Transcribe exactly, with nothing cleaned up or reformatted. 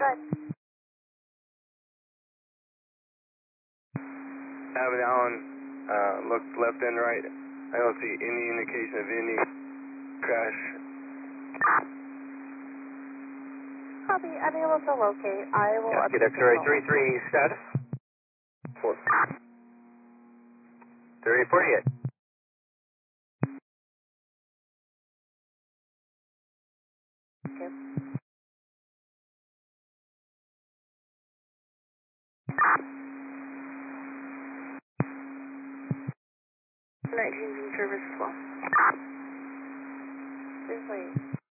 Good. Abbott Allen, uh, looked left and right. I don't see any indication of any crash. Copy, unable to locate. I will Yeah, get update X-ray the three three status. Four. three forty-eight. Okay. Night changing service as well. Please wait.